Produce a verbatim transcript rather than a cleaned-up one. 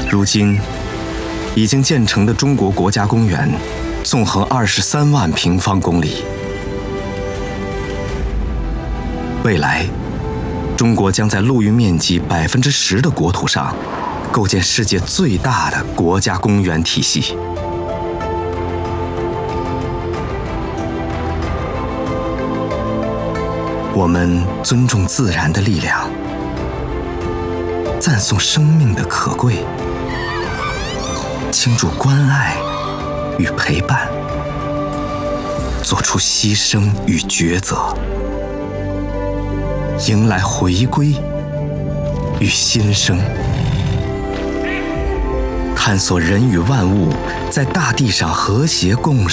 如今，已经建成的中国国家公园，纵横二十三万平方公里。未来，中国将在陆域面积百分之十的国土上，构建世界最大的国家公园体系。我们尊重自然的力量，赞颂生命的可贵，倾注关爱与陪伴，做出牺牲与抉择，迎来回归与新生，探索人与万物在大地上和谐共